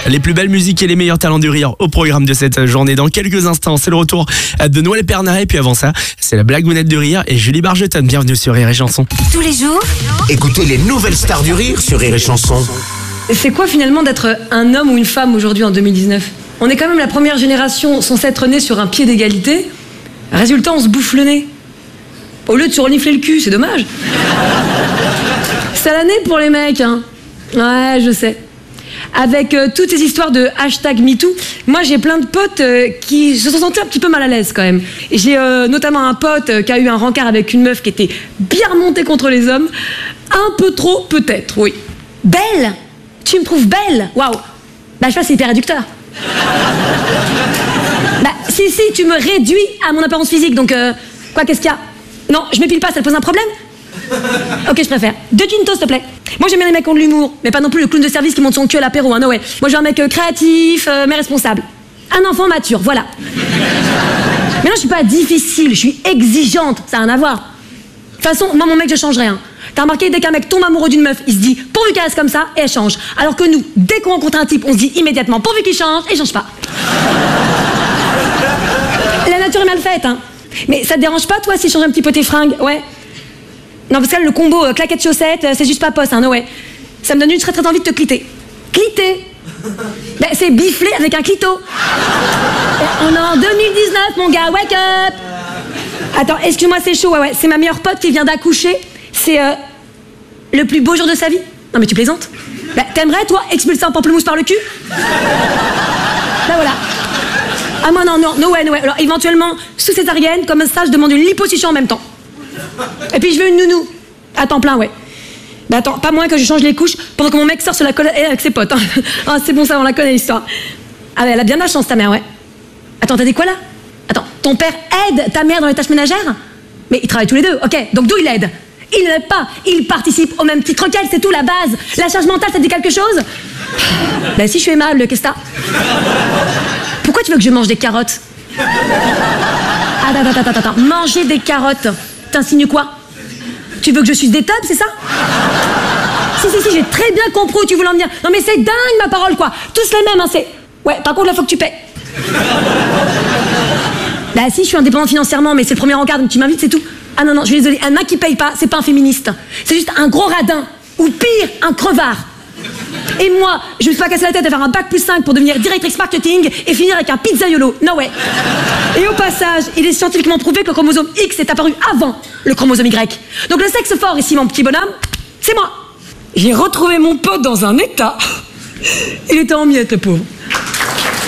Les plus belles musiques et les meilleurs talents du rire au programme de cette journée. Dans quelques instants, c'est le retour de Noël Pernaret. Puis avant ça, c'est la blagounette du rire et Julie Bargeton. Bienvenue sur Rire et Chanson. Tous les jours, Écoutez les nouvelles stars du rire sur Rire et Chanson. C'est quoi finalement d'être un homme ou une femme aujourd'hui en 2019 ? On est quand même la première génération censée être née sur un pied d'égalité. Résultat, on se bouffe le nez. Au lieu de se renifler le cul, c'est dommage. C'est l'année pour les mecs, hein. Ouais, je sais. Avec toutes ces histoires de #MeToo, moi j'ai plein de potes qui se sont sentis un petit peu mal à l'aise quand même. Et j'ai notamment un pote qui a eu un rencard avec une meuf qui était bien remontée contre les hommes. Un peu trop peut-être, oui. Belle ? Tu me trouves belle ? Waouh. Bah je sais pas, c'est hyper réducteur. Bah si, tu me réduis à mon apparence physique, donc quoi, qu'est-ce qu'il y a ? Non, je m'épile pas, ça te pose un problème ? Ok, je préfère. 2 quintos, s'il te plaît. Moi, j'aime bien les mecs qui ont de l'humour, mais pas non plus le clown de service qui monte son cul à l'apéro, hein, no way. Moi, je veux un mec créatif, mais responsable. Un enfant mature, voilà. Mais non, je suis pas difficile, je suis exigeante, ça n'a rien à voir. De toute façon, moi, mon mec, je change rien. T'as remarqué, dès qu'un mec tombe amoureux d'une meuf, il se dit pourvu qu'elle reste comme ça, et elle change. Alors que nous, dès qu'on rencontre un type, on se dit immédiatement pourvu qu'il change, et il change pas. La nature est mal faite, hein. Mais ça te dérange pas, toi, si je change un petit peu tes fringues ? Ouais. Non, parce que là, le combo claquette chaussette, c'est juste pas poste, hein, no way. Ça me donne une très très envie de te cliter. Cliter ? Ben, c'est bifler avec un clito. On est en 2019, mon gars, wake up. Attends, excuse-moi, c'est chaud, ouais. C'est ma meilleure pote qui vient d'accoucher. C'est le plus beau jour de sa vie. Non, mais tu plaisantes ? Ben, t'aimerais, toi, expulser un pamplemousse par le cul ? Ben voilà. Ah, moi, non, no way. Alors, éventuellement, sous césarienne, comme ça, je demande une liposuction en même temps. Et puis je veux une nounou. À temps plein, ouais. Bah attends, pas moins que je change les couches pendant que mon mec sort sur la colle avec ses potes. Hein. Ah, c'est bon, ça, on la connaît, l'histoire. Ah ouais, elle a bien de la chance, ta mère, ouais. Attends, t'as dit quoi, là ? Attends, ton père aide ta mère dans les tâches ménagères ? Mais ils travaillent tous les deux, ok. Donc d'où il aide ? Il n'aide pas. Il participe au même titre qu'elle, c'est tout, la base. La charge mentale, ça te dit quelque chose ? Bah si je suis aimable, qu'est-ce que t'as ? Pourquoi tu veux que je mange des carottes ? Attends. Manger des carottes. T'insinues quoi ? Tu veux que je suce des tables, c'est ça ? Si, j'ai très bien compris où tu voulais en venir. Non mais c'est dingue, ma parole, quoi. Tous les mêmes, hein, c'est... Ouais, par contre, là, faut que tu paies. Bah si, je suis indépendante financièrement, mais c'est le premier encart, donc tu m'invites, c'est tout. Ah non, je suis désolée, un mec qui paye pas, c'est pas un féministe. C'est juste un gros radin. Ou pire, un crevard. Et moi, je me suis pas cassé la tête à faire un bac+5 pour devenir directrice marketing et finir avec un pizzaiolo. No way. Et au passage, il est scientifiquement prouvé que le chromosome X est apparu avant le chromosome Y. Donc le sexe fort ici, mon petit bonhomme, c'est moi. J'ai retrouvé mon pote dans un état. Il était en miettes, le pauvre.